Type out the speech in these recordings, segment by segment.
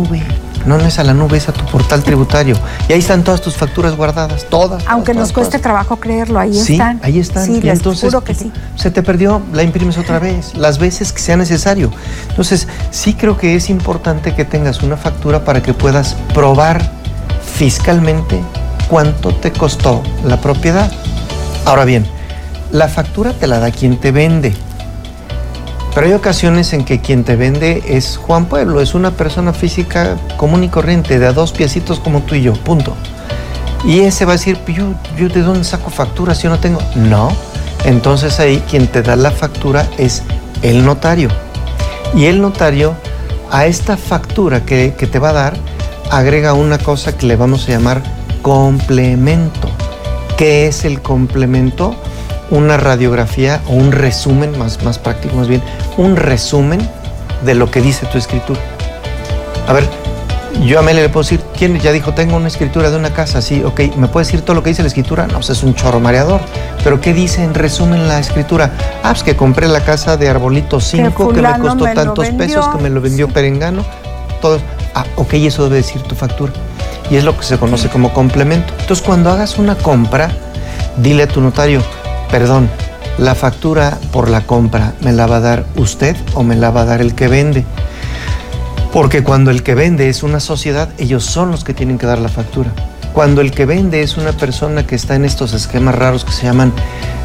nube. No es a la nube, es a tu portal tributario. Y ahí están todas tus facturas guardadas, todas. Aunque nos cueste trabajo creerlo, ahí están. Sí, ahí están. Sí, y entonces juro que sí. Se te perdió, la imprimes otra vez, las veces que sea necesario. Entonces, sí creo que es importante que tengas una factura para que puedas probar fiscalmente cuánto te costó la propiedad. Ahora bien, la factura te la da quien te vende. Pero hay ocasiones en que quien te vende es Juan Pueblo, es una persona física común y corriente, de a dos piecitos como tú y yo, punto. Y ese va a decir, yo ¿de dónde saco facturas si yo no tengo? No, entonces ahí quien te da la factura es el notario. Y el notario a esta factura que te va a dar, agrega una cosa que le vamos a llamar complemento. ¿Qué es el complemento? Una radiografía o un resumen, más práctico más bien, un resumen de lo que dice tu escritura. A ver, yo a Amelia le puedo decir, ¿quién ya dijo, tengo una escritura de una casa? Sí, ok, ¿me puede decir todo lo que dice la escritura? No, pues es un chorro mareador. ¿Pero qué dice en resumen la escritura? Ah, pues que compré la casa de Arbolito 5, que me costó tantos pesos, que me lo vendió Perengano, todo. Ah, ok, eso debe decir tu factura. Y es lo que se conoce como complemento. Entonces, cuando hagas una compra, dile a tu notario, perdón, la factura por la compra, ¿me la va a dar usted o me la va a dar el que vende? Porque cuando el que vende es una sociedad, ellos son los que tienen que dar la factura. Cuando el que vende es una persona que está en estos esquemas raros que se llaman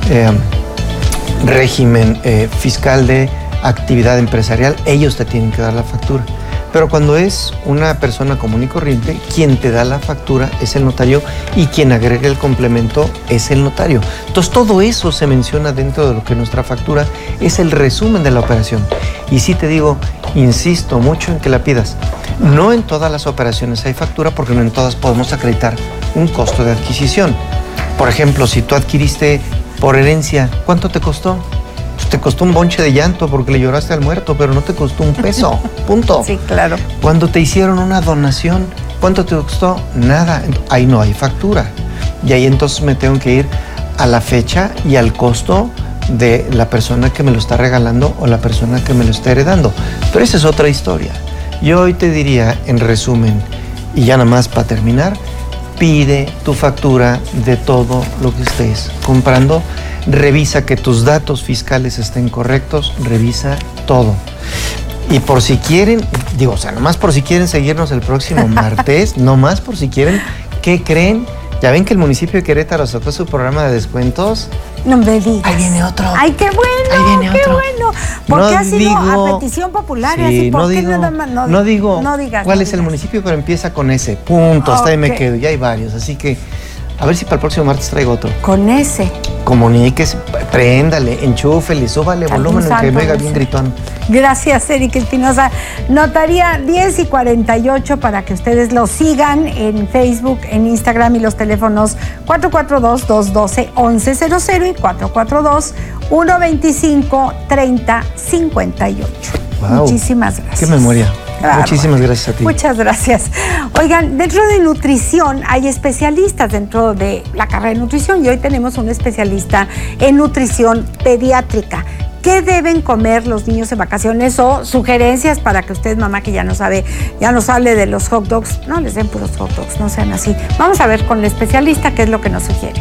régimen fiscal de actividad empresarial, ellos te tienen que dar la factura. Pero cuando es una persona común y corriente, quien te da la factura es el notario y quien agrega el complemento es el notario. Entonces todo eso se menciona dentro de lo que nuestra factura es el resumen de la operación. Y sí te digo, insisto mucho en que la pidas. No en todas las operaciones hay factura porque no en todas podemos acreditar un costo de adquisición. Por ejemplo, si tú adquiriste por herencia, ¿cuánto te costó? Te costó un bonche de llanto porque le lloraste al muerto, pero no te costó un peso, punto. Sí, claro. Cuando te hicieron una donación, ¿cuánto te costó? Nada, ahí no hay factura. Y ahí entonces me tengo que ir a la fecha y al costo de la persona que me lo está regalando o la persona que me lo está heredando. Pero esa es otra historia. Yo hoy te diría, en resumen, y ya nada más para terminar, pide tu factura de todo lo que estés comprando. Revisa que tus datos fiscales estén correctos, revisa todo. Y por si quieren, nomás por si quieren seguirnos el próximo martes, nomás por si quieren, ¿qué creen? ¿Ya ven que el municipio de Querétaro sacó su programa de descuentos? No me digas. Ahí viene otro. ¡Ay, qué bueno! Ahí viene ¡Qué otro. bueno! Porque ha sido a petición popular. Sí, así, ¿por no qué digo, nada más? no digo digas, cuál no es el digas. municipio, pero empieza con ese. Punto, hasta ahí me quedo. Ya hay varios, así que a ver si para el próximo martes traigo otro. Con ese. Comuníquese, préndale, enchúfele, súbale volumen, aunque me oiga bien gritón. Gracias, Erika Espinosa. Notaría 10:48 para que ustedes lo sigan en Facebook, en Instagram y los teléfonos 442-212-1100 y 442-125-3058. Wow. Muchísimas gracias. Qué memoria. Claro. Muchísimas gracias a ti. Muchas gracias. Oigan, dentro de nutrición hay especialistas dentro de la carrera de nutrición y hoy tenemos un especialista en nutrición pediátrica. ¿Qué deben comer los niños en vacaciones? O sugerencias para que usted, mamá, que ya no sabe, ya nos hable de los hot dogs. No les den puros hot dogs, no sean así. Vamos a ver con el especialista qué es lo que nos sugiere.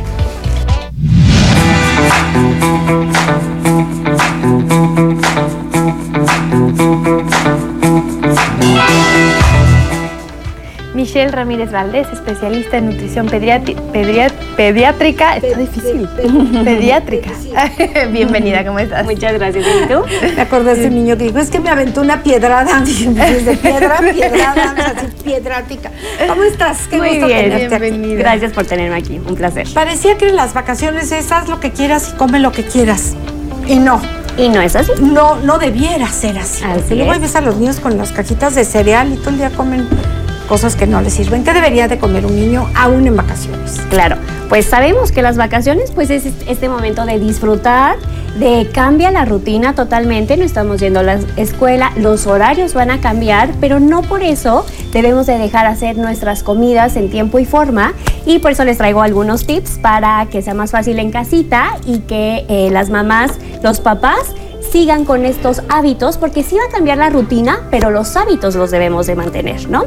Michelle Ramírez Valdés, especialista en nutrición pediátrica. Está difícil. Pediátrica. Bienvenida, ¿cómo estás? Muchas gracias. ¿Y tú? Me acordé de ese niño que dijo, es que me aventó una piedrada. Desde piedrada, así, piedrática. ¿Cómo estás? Qué Muy gusto bien, tenerte aquí. bienvenida. Gracias por tenerme aquí, un placer. Parecía que en las vacaciones es haz lo que quieras y come lo que quieras. Y no. ¿Y no es así? No debiera ser así. Así Luego es. ves a los niños con las cajitas de cereal y todo el día comen cosas que no les sirven. ¿Qué debería de comer un niño aún en vacaciones? Claro, pues sabemos que las vacaciones pues es este momento de disfrutar, de cambia la rutina totalmente, no estamos yendo a la escuela, los horarios van a cambiar, pero no por eso debemos de dejar hacer nuestras comidas en tiempo y forma, y por eso les traigo algunos tips para que sea más fácil en casita y que las mamás, los papás sigan con estos hábitos, porque sí va a cambiar la rutina, pero los hábitos los debemos de mantener, ¿no?